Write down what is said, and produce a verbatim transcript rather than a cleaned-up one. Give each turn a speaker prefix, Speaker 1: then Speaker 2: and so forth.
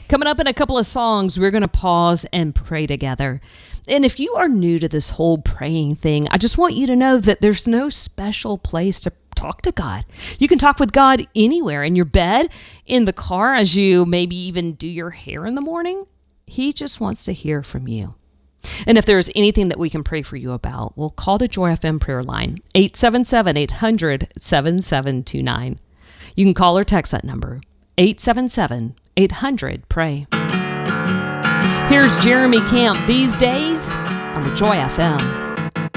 Speaker 1: Coming up in a couple of songs, we're going to pause and pray together. And if you are new to this whole praying thing, I just want you to know that there's no special place to talk to God. You can talk with God anywhere, in your bed, in the car, as you maybe even do your hair in the morning. He just wants to hear from you. And if there's anything that we can pray for you about, we'll call the Joy F M prayer line, eight seven seven, eight hundred, seven seven two nine. You can call or text that number, eight seven seven, eight hundred, pray. Here's Jeremy Camp, These Days, on the Joy F M.